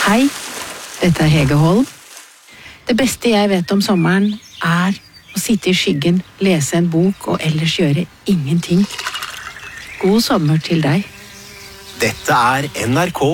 Hei, dette Hege Holm. Det beste jeg vet om sommeren å sitte i skyggen, lese en bok og ellers gjøre ingenting. God sommer til deg. Dette NRK